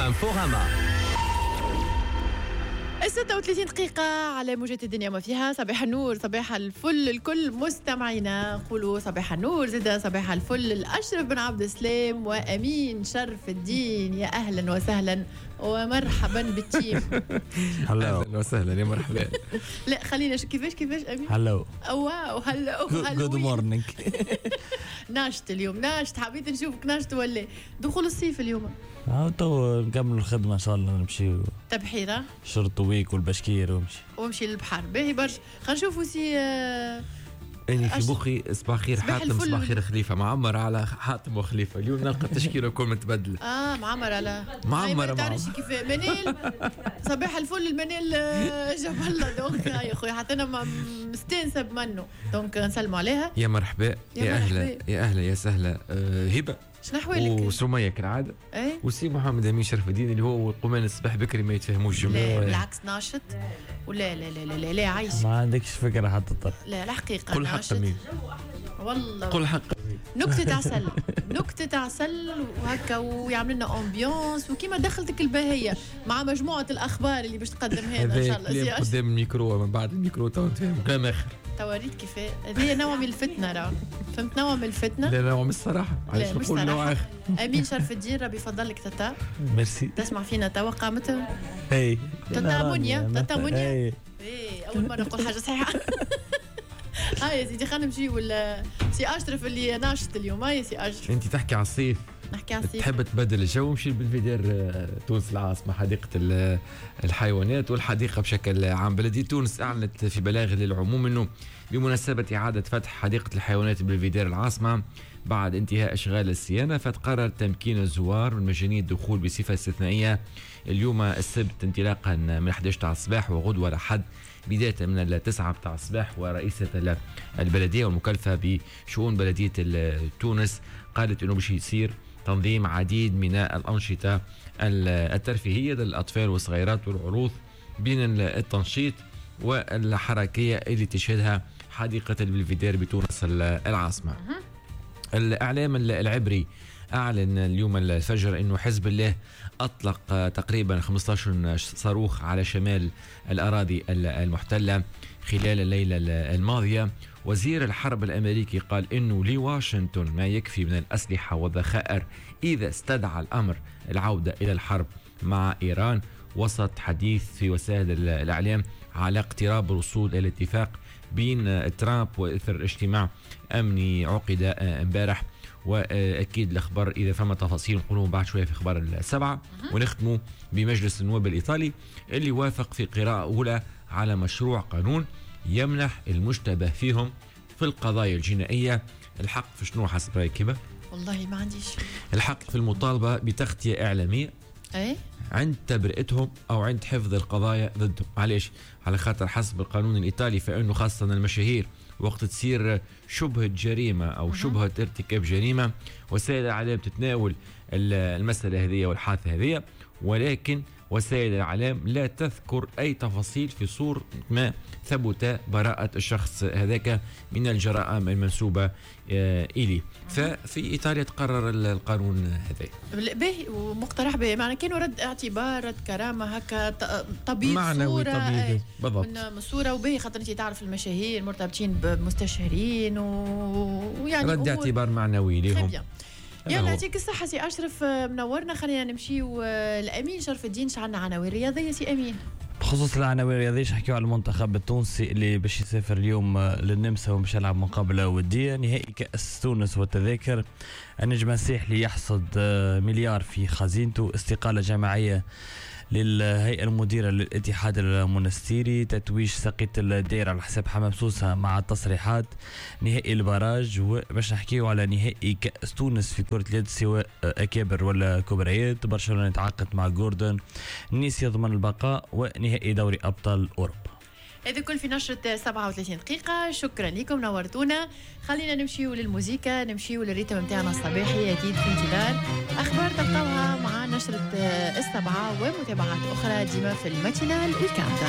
انفوغاما. 36 دقيقة على موجات الدنيا ما فيها. صباح النور، صباح الفل الكل مستمعينا. قولوا صباح النور، زيدا صباح الفل الأشرف بن عبد السلام وأمين شرف الدين. يا أهلا وسهلا ومرحبا بالتيم. هلا وسهلا يا مرحبا. لا خلينا كيفاش أمين. هلو واو هلو جود مورنينج. ناشط اليوم، ناشط. حبيت نشوفك ناشط ولا دخول الصيف اليوم. تو نكمل الخدمة إن شاء الله، نمشي تبحيرة شرط ويك والبشكير ومشي للبحر. باهي برشا. خلينا نشوفوا سي اني في مخي صباح خير حاتم صباح خير خليفه معمر على حاتم وخليفه. اليوم نلقى التشكيله كل متبدله. معمر على معمر تعرفش كيف منيل. صباح الفل المنيل جاب الله. دونك يا خويا حتى انا مستانسه بمنه، دونك نسلموا عليها. يا مرحبا يا اهلا يا اهلا يا سهلا. هبه شنو احوالك؟ وسميه كالعاده. وسي محمد امين شرف الدين اللي هو قمان الصباح بكري ما يتفهموش جمله. لا بالعكس ناشط. ولا لا لا لا لا, لا عايش. ما عندكش فكره حتى طرف. لا الحقيقه قل حق مين والله. قل حق نكتة عسل. نكتة عسل وهكا ويعمل لنا امبيونس وكيما دخلتك الباهيه مع مجموعه الاخبار اللي باش تقدمها لنا ان شاء الله. قدام الميكرو من بعد الميكرو تو نتفاهم كلام اخر. توريت كيف هذه نوع من الفتنه. راه فهمت نوع من الفتنه. لا نوع من الصراحه. علاش نقول نوع اخر. امين شرف الدين ربي يفضلك تتا. ميرسي. تسمع فينا توا قامت. اي تتا منيا تتا منيا. اي اول مره نقول حاجه صحيحه. هاي يا سيدي خلينا نمشي ولا سي اشرف اللي ناشط اليوم. هاي يا سي اشرف انت تحكي على الصيف. نحكي على الصيف. تحب تبدل الجو. مشي بالفيدير تونس العاصمه حديقه الحيوانات والحديقه بشكل عام. بلديه تونس اعلنت في بلاغ للعموم انه بمناسبه اعاده فتح حديقه الحيوانات بالفيدير العاصمه بعد انتهاء اشغال الصيانه، فتقرر تمكين الزوار من مجانية الدخول بصفه استثنائيه اليوم السبت انطلاقا من 11 تاع الصباح وغدوه لحد بداية من 9 تاع الصباح. ورئيسة البلدية والمكلفة بشؤون بلدية تونس قالت انه باش يصير تنظيم عديد من الأنشطة الترفيهية للأطفال والصغيرات والعروض بين التنشيط والحركية اللي تشهدها حديقة البلفيدير بتونس العاصمة. الإعلام العبري أعلن اليوم الفجر أنه حزب الله أطلق تقريبا 15 صاروخ على شمال الأراضي المحتلة خلال الليلة الماضية. وزير الحرب الأمريكي قال أنه لواشنطن ما يكفي من الأسلحة والذخائر إذا استدعى الأمر العودة إلى الحرب مع إيران، وسط حديث في وسائل الإعلام على اقتراب الوصول إلى اتفاق بين ترامب وإثر اجتماع أمني عقد امبارح. واكيد الاخبار اذا فما تفاصيل نقولوا بعد شويه في اخبار السبعه. ونختموا بمجلس النواب الايطالي اللي وافق في قراءه اولى على مشروع قانون يمنح المشتبه فيهم في القضايا الجنائيه الحق في شنو حسب رايك كيف؟ والله ما عنديش. الحق في المطالبه بتغطيه اعلاميه عند تبرئتهم او عند حفظ القضايا ضدهم. علاش؟ على خاطر حسب القانون الايطالي فانه خاصه المشاهير وقت تصير شبهة جريمة أو شبهة ارتكاب جريمة وسائل الإعلام تتناول المسألة هذه والحادثة هذه، ولكن وسائل الإعلام لا تذكر أي تفاصيل في صورة ما ثبت براءة الشخص هذاك من الجرائم المنسوبة إليه. ففي إيطاليا تقرر القانون هذا باهي ومقترح به. معنى كانوا رد اعتبار رد كرامة هكا طبيب معنوي صورة بالضبط من صورة. وباهي خاطر انت تعرف المشاهير مرتبطين بمستشهرين ويعني رد اعتبار معنوي لهم. يلا يعطيك الصحة سي أشرف منورنا. خلينا نمشيو الأمين شرف الدين. شعلنا عناوين رياضية سي أمين. بخصوص العناوين الرياضية حكيوا على المنتخب التونسي اللي باش يسافر اليوم للنمسا ومش يلعب مقابلة ودية نهائي كأس تونس والتذاكر. النجم الساحلي يحصد مليار في خزينته. استقالة جماعية للهيئة المديرة للاتحاد المونستيري. تتويج ساقية الدائرة على حساب حمام سوسة مع التصريحات. نهائي البراج. وباش نحكيو على نهائي كأس تونس في كرة اليد سواء أكابر ولا كبريات. برشلونة يتعاقد مع جوردن. نيس يضمن البقاء. ونهائي دوري أبطال أوروبا. هذا كل في نشرة 37 دقيقة. شكرا لكم نورتونا. خلينا نمشيو للموسيقى، نمشيو للريتم متاعنا الصباحي. أكيد في انتظار أخبار تلقاوها مع نشرة السبعة ومتابعات أخرى ديما في الماتينال ويكاند.